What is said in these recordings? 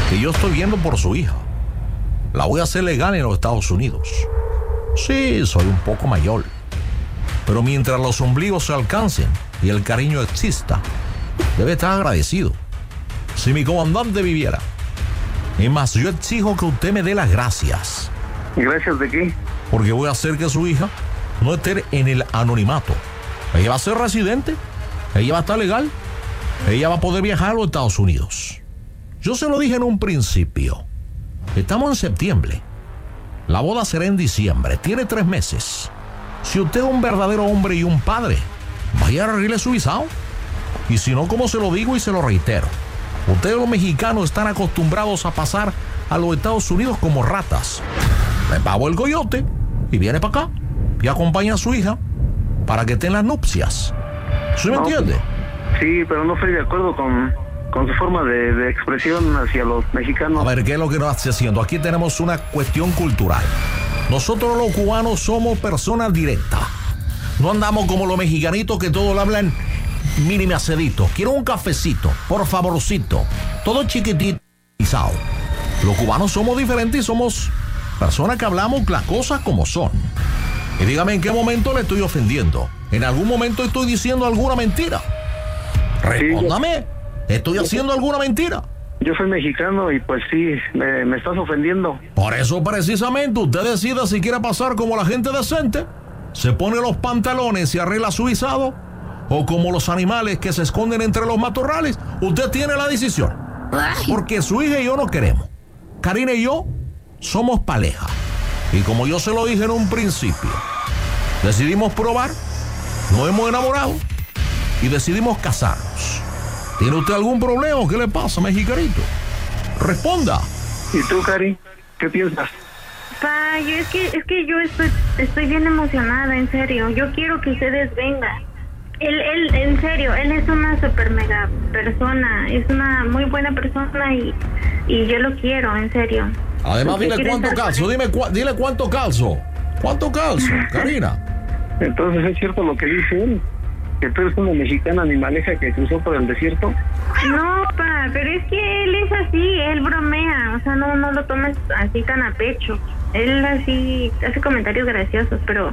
que yo estoy viendo por su hija. La voy a hacer legal en los Estados Unidos. Sí, soy un poco mayor, pero mientras los ombligos se alcancen y el cariño exista, debe estar agradecido. Si mi comandante viviera. Es más, yo exijo que usted me dé las gracias. ¿Gracias de qué? Porque voy a hacer que su hija no esté en el anonimato. Ella va a ser residente, ella va a estar legal, ella va a poder viajar a los Estados Unidos. Yo se lo dije en un principio. Estamos en septiembre. La boda será en diciembre. Tiene 3 meses. Si usted es un verdadero hombre y un padre, vaya a arreglar su visado. Y si no, como se lo digo y se lo reitero, ustedes los mexicanos están acostumbrados a pasar a los Estados Unidos como ratas. Le pago el coyote y viene para acá y acompaña a su hija para que estén las nupcias. ¿Sí me entiende? Sí, pero no estoy de acuerdo con su forma de expresión hacia los mexicanos. A ver, ¿qué es lo que nos está haciendo? Aquí tenemos una cuestión cultural. Nosotros los cubanos somos personas directas. No andamos como los mexicanitos que todos lo hablan mínimo acedito. Quiero un cafecito, por favorcito. Todo chiquitito. Los cubanos somos diferentes y somos personas que hablamos las cosas como son. Y dígame en qué momento le estoy ofendiendo. ¿En algún momento estoy diciendo alguna mentira? Respóndame. ¿Estoy haciendo alguna mentira? Yo soy mexicano y pues sí, me estás ofendiendo. Por eso precisamente usted decida si quiere pasar como la gente decente, se pone los pantalones y arregla su guisado, o como los animales que se esconden entre los matorrales. Usted tiene la decisión. Porque su hija y yo no queremos. Karina y yo somos pareja. Y como yo se lo dije en un principio, decidimos probar, nos hemos enamorado y decidimos casarnos. ¿Tiene usted algún problema? ¿Qué le pasa, mexicanito? Responda. ¿Y tú, Cari? ¿Qué piensas? Pa, es que yo estoy bien emocionada, en serio. Yo quiero que ustedes vengan. Él, en serio, él es una super mega persona. Es una muy buena persona y yo lo quiero, en serio. Además, dile cuánto calzo. Dile cuánto calzo. ¿Cuánto calzo, Karina? Entonces, ¿es cierto lo que dice él? ¿Que tú eres una mexicana animaleja que cruzó por el desierto? No, pa, pero es que él es así, él bromea, o sea, no lo tomes así tan a pecho. Él así hace comentarios graciosos, pero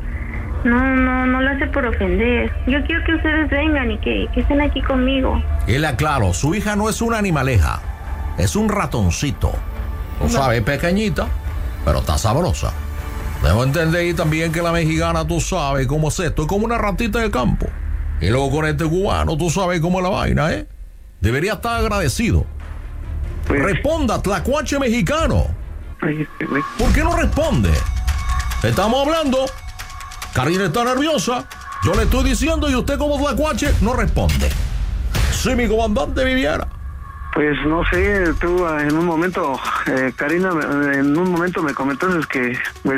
no lo hace por ofender. Yo quiero que ustedes vengan y que estén aquí conmigo. Y le aclaro, su hija no es una animaleja, es un ratoncito. Tú sabes, pequeñita, pero está sabrosa. Debo entender también que la mexicana, tú sabes cómo es esto, es como una ratita de campo. Y luego con este cubano, tú sabes cómo es la vaina, ¿eh? Debería estar agradecido. Pues, responda, tlacuache mexicano. ¿Por qué no responde? Estamos hablando. Karina está nerviosa. Yo le estoy diciendo y usted como tlacuache no responde. Si mi comandante viviera. Pues no sé, tú en un momento, Karina, en un momento me comentaste que, pues,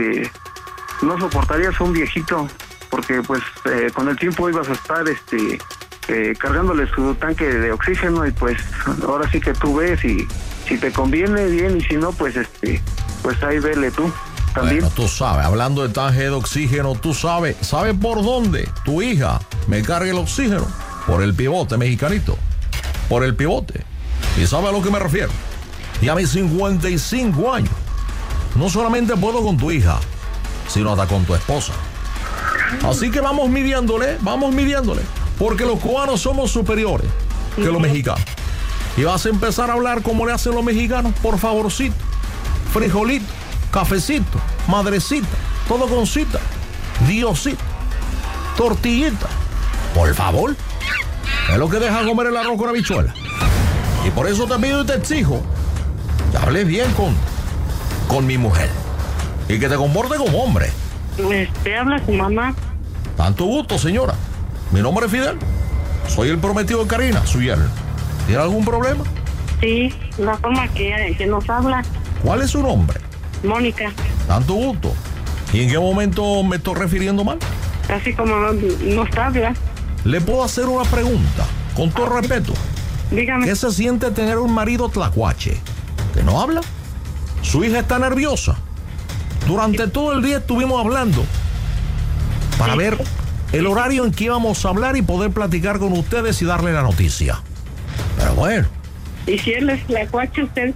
no soportarías a un viejito. Porque pues con el tiempo ibas a estar cargándole su tanque de oxígeno y pues ahora sí que tú ves y si te conviene bien y si no pues pues ahí vele tú también. Bueno, tú sabes, hablando de tanque de oxígeno, tú sabes por dónde tu hija me carga el oxígeno. Por el pivote, mexicanito. Por el pivote. ¿Y sabe a lo que me refiero? Y a mis 55 años no solamente puedo con tu hija, sino hasta con tu esposa. Así que vamos midiéndole, porque los cubanos somos superiores que los mexicanos. Y vas a empezar a hablar como le hacen los mexicanos, por favorcito, frijolito, cafecito, madrecita, todo con cita, diosito, tortillita, por favor. Es lo que deja comer el arroz con habichuela. Y por eso te pido y te exijo que hables bien con mi mujer y que te comportes como hombre. ¿Te habla su mamá? Tanto gusto, señora. Mi nombre es Fidel. Soy el prometido de Karina, su yerno. ¿Tiene algún problema? Sí, la forma que nos habla. ¿Cuál es su nombre? Mónica. Tanto gusto. ¿Y en qué momento me estoy refiriendo mal? Así como nos habla. Le puedo hacer una pregunta, con todo respeto. Dígame. ¿Qué se siente tener un marido tlacuache que no habla? Su hija está nerviosa. Durante todo el día estuvimos hablando para ver el horario en que íbamos a hablar y poder platicar con ustedes y darle la noticia. Pero bueno. ¿Y si él es tlacuache, usted